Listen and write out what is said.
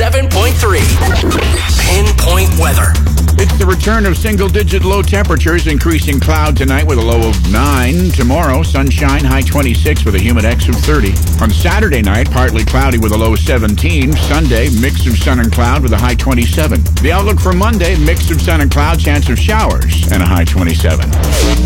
Pinpoint weather. It's the return of single-digit low temperatures, increasing cloud tonight with a low of 9. Tomorrow, sunshine, high 26 with a humidex of 30. On Saturday night, partly cloudy with a low 17. Sunday, mix of sun and cloud with a high 27. The outlook for Monday, mix of sun and cloud, chance of showers, and a high 27.